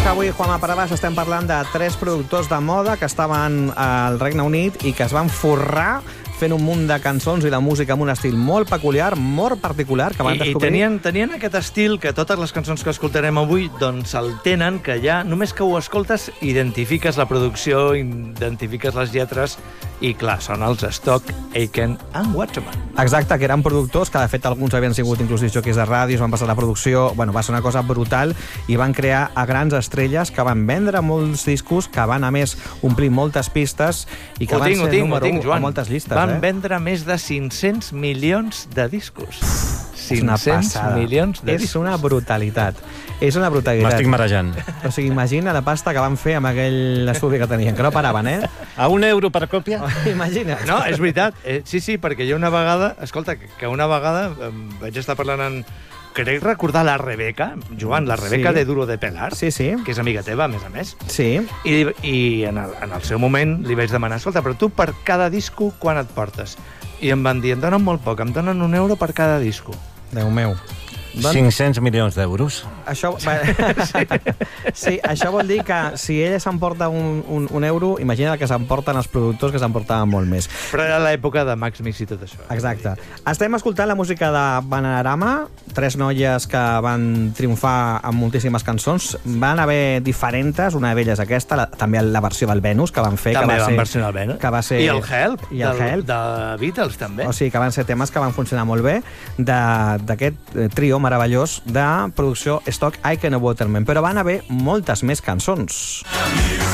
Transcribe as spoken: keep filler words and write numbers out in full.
avui, Juanma Parabàs, estem parlant de tres productors de moda que estaven al Regne Unit i que es van forrar fent un munt de cançons i de música amb un estil molt peculiar, molt particular, que van I, descobrir... I tenien, tenien aquest estil que totes les cançons que escoltarem avui doncs el tenen, que ja només que ho escoltes identifiques la producció, identifiques les lletres i, clar, són els Stock, Aitken and Waterman. Exacte, que eren productors que, de fet, alguns havien sigut inclús discjòqueis de ràdios, van passar la producció... Bueno, va ser una cosa brutal i van crear a grans estrelles que van vendre molts discos, que van, a més, omplir moltes pistes i que ho van tinc, ser ho tinc, número tinc, u Joan. a moltes llistes. Van eh? vendre més de cinc-cents milions de discos. És una cinc-cents passada. milions de és discos. una brutalitat. És una brutalitat. M'estic marejant. O sigui, imagina la pasta que van fer amb aquell estudi que tenien, que no paraven, eh? A un euro per còpia? Imagina. No, és veritat. Eh, sí, sí, perquè jo una vegada... Escolta, que una vegada eh, vaig estar parlant en... Crec recordar la Rebeca, Joan, la Rebeca Sí. de Duro de Pelar, Sí, sí. que és amiga teva, a més a més. Sí. I, i en, el, en el seu moment li vaig demanar, escolta, però tu per cada disco quan et portes? I em van dir, em donen molt poc, em donen un euro per cada disco. Déu meu. Doncs, cinc-cents milions d'euros. això, sí. sí, això vol dir que si ella s'emporta un, un, un euro, imagina el que s'emporten els productors, que s'emportaven molt més. Però era l'època de Max Mix i tot això. Exacte. Estem escoltant la música de Bananarama, tres noies que van triomfar amb moltíssimes cançons. Van haver diferents, una d'elles aquesta, la, també la versió del Venus, que van fer. També que va van ser, versionar el Venus. Que va ser, I el Help, I el del, Help. de Beatles, també. O sigui, que van ser temes que van funcionar molt bé d'aquest trio meravellós de producció Stock, Aitken and Waterman. Però van haver moltes més cançons.